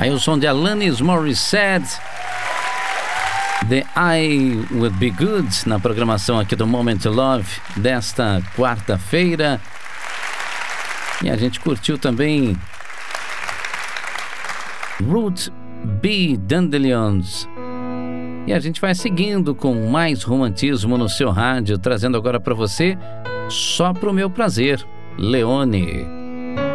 Aí o som de Alanis Morissette, The I Would Be Good, na programação aqui do Moment to Love desta quarta-feira. E a gente curtiu também Ruth B. Dandelions. E a gente vai seguindo com mais romantismo no seu rádio, trazendo agora para você Só Pro Meu Prazer, Leone.